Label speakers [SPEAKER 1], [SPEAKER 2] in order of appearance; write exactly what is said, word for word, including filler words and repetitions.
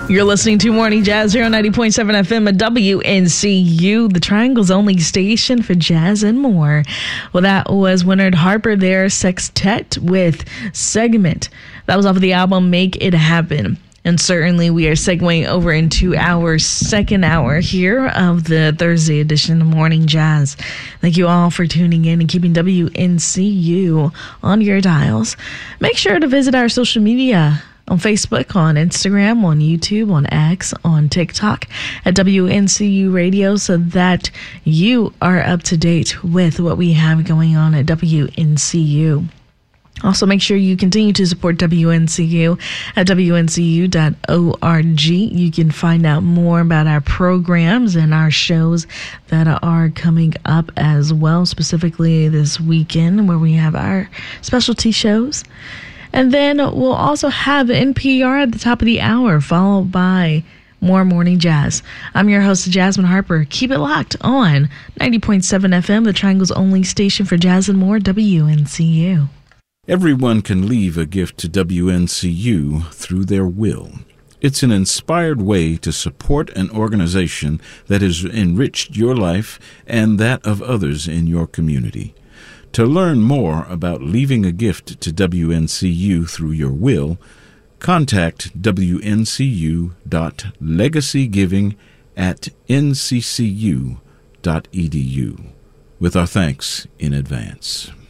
[SPEAKER 1] You're listening to Morning Jazz here on ninety point seven F M at W N C U, the Triangle's only station for jazz and more. Well, that was Winard Harper there, Sextet with Segment. That was off of the album Make It Happen. And certainly we are segueing over into our second hour here of the Thursday edition of Morning Jazz. Thank you all for tuning in and keeping W N C U on your dials. Make sure to visit our social media on Facebook, on Instagram, on YouTube, on X, on TikTok at W N C U Radio so that you are up to date with what we have going on at W N C U. Also, make sure you continue to support W N C U at W N C U dot org. You can find out more about our programs and our shows that are coming up as well, specifically this weekend where we have our specialty shows. And then we'll also have N P R at the top of the hour, followed by more Morning Jazz. I'm your host, Jasmine Harper. Keep it locked on ninety point seven F M, the Triangle's only station for jazz and more, W N C U.
[SPEAKER 2] Everyone can leave a gift to W N C U through their will. It's an inspired way to support an organization that has enriched your life and that of others in your community. To learn more about leaving a gift to W N C U through your will, contact W N C U dot legacygiving at N C C U dot E D U. With our thanks in advance.